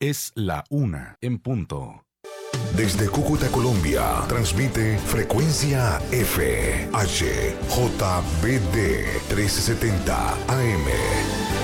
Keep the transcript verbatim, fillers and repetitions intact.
Es la una en punto. Desde Cúcuta, Colombia, transmite Frecuencia F, H, J B D trescientos setenta A M.